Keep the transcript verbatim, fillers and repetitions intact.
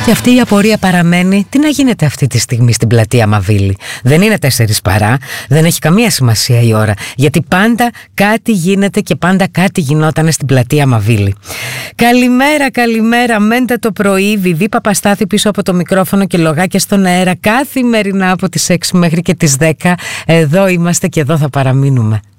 Και αυτή η απορία παραμένει, τι να γίνεται αυτή τη στιγμή στην πλατεία Μαβίλη. Δεν είναι τέσσερις παρά, δεν έχει καμία σημασία η ώρα, γιατί πάντα κάτι γίνεται και πάντα κάτι γινόταν στην πλατεία Μαβίλη. Καλημέρα, καλημέρα, μέντε το πρωί, Βιβί Παπαστάθη πίσω από το μικρόφωνο και λογάκια στον αέρα, καθημερινά από τις έξι μέχρι και τις δέκα. Εδώ είμαστε και εδώ θα παραμείνουμε.